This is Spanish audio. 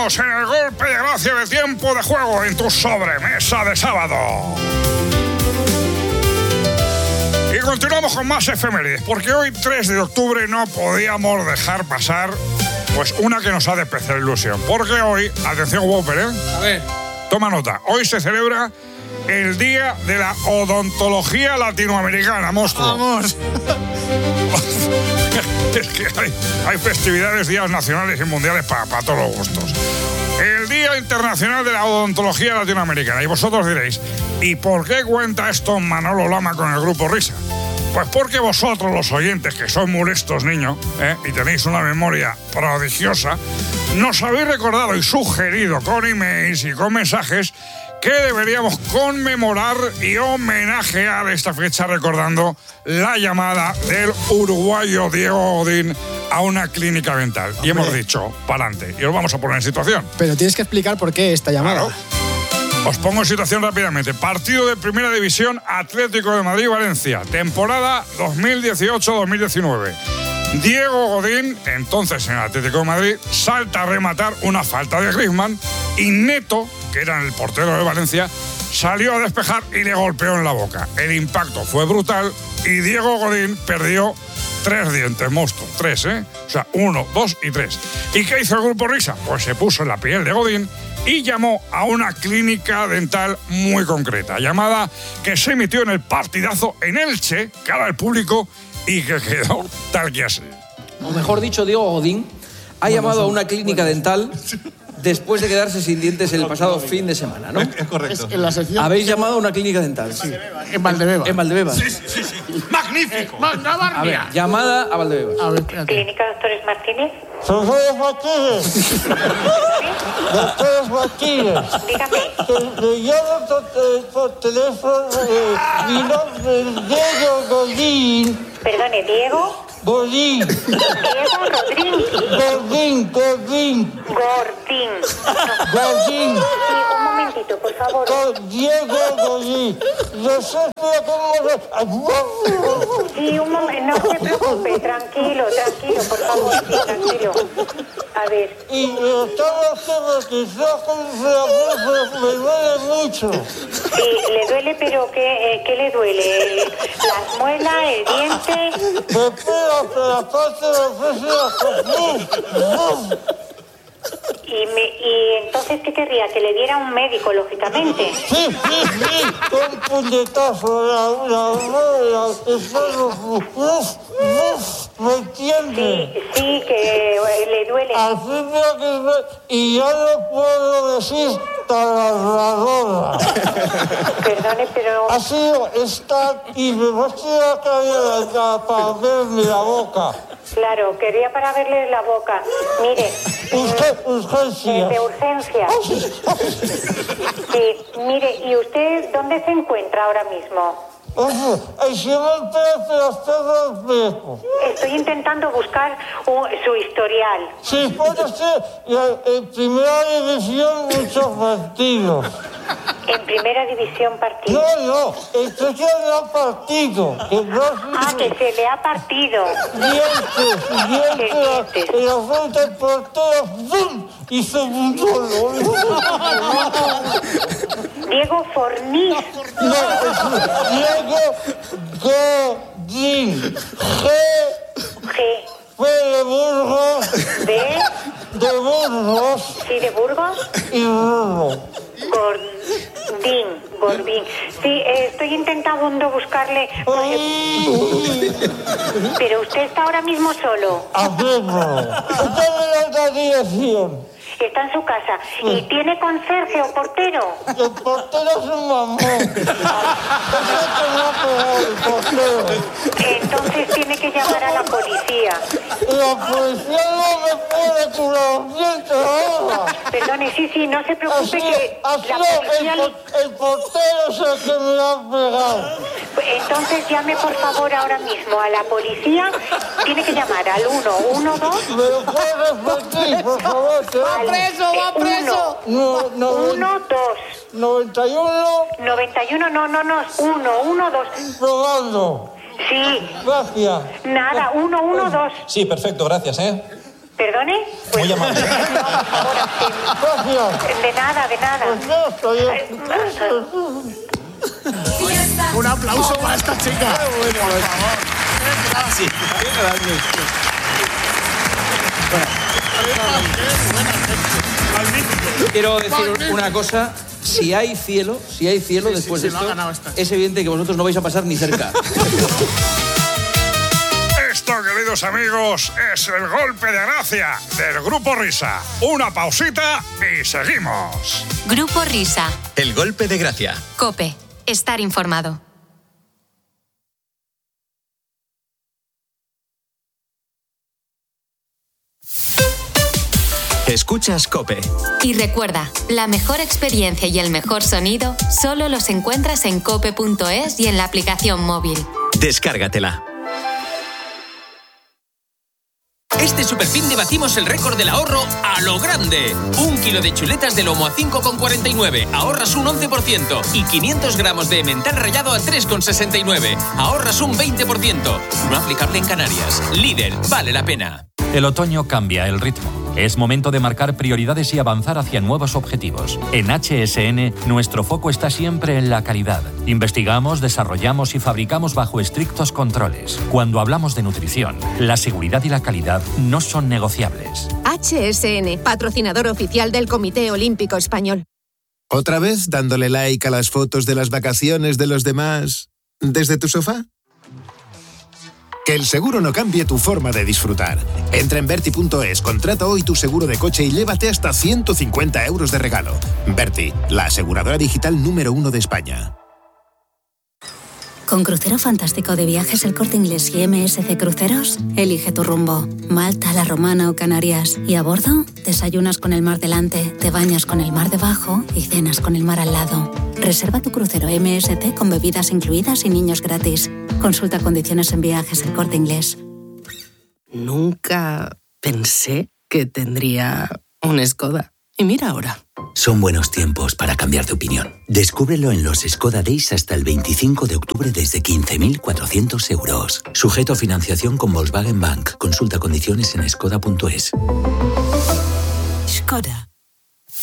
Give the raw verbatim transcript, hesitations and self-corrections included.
Estamos en el golpe de gracia de tiempo de juego en tu sobremesa de sábado. Y continuamos con más efemérides, porque hoy, tres de octubre, no podíamos dejar pasar pues una que nos ha de especial ilusión. Porque hoy, atención, Whopper, ¿eh? A ver. Toma nota, hoy se celebra el Día de la Odontología Latinoamericana, monstruo. Vamos. Es que hay, hay festividades, días nacionales y mundiales para pa todos los gustos. El Día Internacional de la Odontología Latinoamericana. Y vosotros diréis, ¿y por qué cuenta esto Manolo Lama con el Grupo Risa? Pues porque vosotros, los oyentes, que sois muy listos, niño, ¿eh? y tenéis una memoria prodigiosa, nos habéis recordado y sugerido con emails y con mensajes que deberíamos conmemorar y homenajear esta fecha recordando la llamada del uruguayo Diego Godín a una clínica dental. Hombre. Y hemos dicho, para adelante, y os vamos a poner en situación. Pero tienes que explicar por qué esta llamada. Claro. Os pongo en situación rápidamente. Partido de Primera División, Atlético de Madrid-Valencia, temporada dos mil dieciocho dos mil diecinueve. Diego Godín, entonces en el Atlético de Madrid, salta a rematar una falta de Griezmann y Neto, que era el portero de Valencia, salió a despejar y le golpeó en la boca. El impacto fue brutal y Diego Godín perdió tres dientes, monstruo. Tres, ¿eh? O sea, uno, dos y tres. ¿Y qué hizo el Grupo Risa? Pues se puso en la piel de Godín y llamó a una clínica dental muy concreta, llamada que se emitió en el partidazo en Elche, cara al público, y que quedó tal que así. O mejor dicho, Diego Godín ha llamado a una clínica dental después de quedarse sin dientes el pasado fin de semana, ¿no? Es, es correcto. Es en la sección... ¿Habéis llamado a una clínica dental? Sí. En Valdebebas. En Valdebebas. Sí, sí, sí. ¡Magnífico! No, no, A ver, llamada a Valdebebas. A ver, espérate. ¿Clínica Doctores Martínez? Doctores Martínez. Doctores Martínez. Dígame. Le llamo por, por teléfono. Eh, mi nombre es Diego Godín. Perdone, ¿Diego? Godín. Diego Rodríguez. Godín, Godín. Gordín. Godín. Sí, un momentito, por favor. Con Diego Godín. No sé cómo... Sí, un momento, no se preocupe, tranquilo, tranquilo, por favor, sí, tranquilo. A ver. Y estamos que me duele mucho. Sí, le duele, pero ¿qué, eh, ¿qué le duele? ¿Las muelas, el diente? Me pega por la parte de la Y, me, y entonces, ¿qué querría? Que le diera un médico, lógicamente. Sí, sí, sí, un puñetazo, la, la, la, ¿me entiende? Sí, sí, que le duele. Al fin veo que me... Y ya no puedo decir taladradora. Perdone, pero... Ha sido esta y me va a tirar acá para verme la boca. Claro, quería para verle la boca. Mire. Usted, urgencia. De urgencia. Sí, mire, ¿y usted dónde se encuentra ahora mismo? Oye, encima de Estoy intentando buscar un, su historial. Sí, puede ser. En primera división, muchos partidos. En primera división partido. No, no, esto se le ha partido. Que no ah, que se le ha partido. Dientes, dientes. En la frente del portero, ¡bum! Y se murió. Diego Fornís. No, es Diego Godín. G. G. F de Burgos. B. De Burgos. Sí, de Burgos. Y Burgos. Gordín, Gordín. Sí, eh, estoy intentando buscarle... Porque... Pero usted está ahora mismo solo. Haciendo. Está en la dirección. Está en su casa. ¿Y tiene conserje o portero? El portero es un mamón. Entonces tiene que llamar a la policía. La policía no me puede curar los dientes ahora. Perdone, sí, sí, no se preocupe así, que así la policía... El, el portero es el que me ha pegado. Entonces llame por favor ahora mismo a la policía. Tiene que llamar al uno uno dos. ¿Me lo puedes repetir, por favor? Va preso, va preso. No, no, uno dos. noventa y uno. noventa y uno, no, no, no. uno uno dos. Probando. Sí. Gracias. Nada, uno uno dos. Sí, perfecto, gracias, ¿eh? ¿Perdone? Pues, Muy amable. no, ahora sí. Gracias. De nada, de nada. Pues no, estoy... Un aplauso para esta chica. Por favor. Sí. Quiero decir una cosa. Si hay cielo, si hay cielo Sí, sí, después sí, de lo ha esto, ganado esta. es evidente que vosotros no vais a pasar ni cerca. Esto, queridos amigos, es el golpe de gracia del Grupo Risa. Una pausita y seguimos. Grupo Risa. El golpe de gracia. COPE. Estar informado. Escuchas COPE. Y recuerda, la mejor experiencia y el mejor sonido solo los encuentras en cope punto es y en la aplicación móvil. Descárgatela. Este superfin debatimos el récord del ahorro a lo grande. Un kilo de chuletas de lomo a cinco con cuarenta y nueve, ahorras un once por ciento. Y quinientos gramos de emmental rallado a tres con sesenta y nueve, ahorras un veinte por ciento. No aplicable en Canarias. Lidl, vale la pena. El otoño cambia el ritmo. Es momento de marcar prioridades y avanzar hacia nuevos objetivos. En H S N, nuestro foco está siempre en la calidad. Investigamos, desarrollamos y fabricamos bajo estrictos controles. Cuando hablamos de nutrición, la seguridad y la calidad no son negociables. H S N, patrocinador oficial del Comité Olímpico Español. ¿Otra vez dándole like a las fotos de las vacaciones de los demás desde tu sofá? Que el seguro no cambie tu forma de disfrutar. Entra en Berti punto es, contrata hoy tu seguro de coche y llévate hasta ciento cincuenta euros de regalo. Berti, la aseguradora digital número uno de España. Con Crucero Fantástico de Viajes El Corte Inglés y M S C Cruceros, elige tu rumbo. Malta, La Romana o Canarias. Y a bordo, desayunas con el mar delante, te bañas con el mar debajo y cenas con el mar al lado. Reserva tu crucero M S C con bebidas incluidas y niños gratis. Consulta condiciones en Viajes El Corte Inglés. Nunca pensé que tendría un Skoda. Y mira ahora. Son buenos tiempos para cambiar de opinión. Descúbrelo en los Skoda Days hasta el veinticinco de octubre desde quince mil cuatrocientos euros. Sujeto a financiación con Volkswagen Bank. Consulta condiciones en skoda punto es. Skoda.